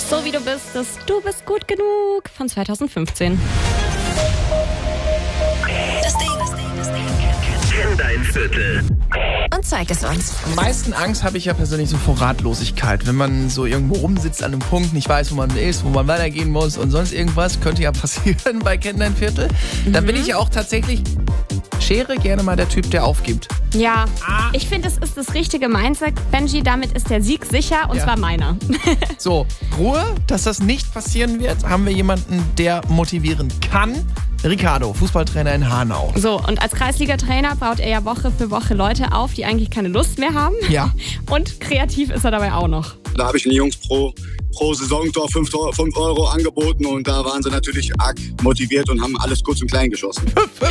So wie du bist, ist Du bist gut genug von 2015. Das Ding. Kenn dein Viertel. Und zeig es uns. Am meisten Angst habe ich ja persönlich so vor Ratlosigkeit. Wenn man so irgendwo rumsitzt an einem Punkt, nicht weiß, wo man ist, wo man weitergehen muss und sonst irgendwas, könnte ja passieren bei Kenn dein Viertel. Dann bin ich ja auch tatsächlich, gerne mal der Typ, der aufgibt. Ja, ich finde, es ist das richtige Mindset, Benji. Damit ist der Sieg sicher, und zwar meiner. So, Ruhe, dass das nicht passieren wird, haben wir jemanden, der motivieren kann. Ricardo, Fußballtrainer in Hanau. So, und als Kreisliga-Trainer baut er ja Woche für Woche Leute auf, die eigentlich keine Lust mehr haben. Ja. Und kreativ ist er dabei auch noch. Da habe ich den Jungs pro Saisontor 5 Euro angeboten und da waren sie natürlich arg motiviert und haben alles kurz und klein geschossen.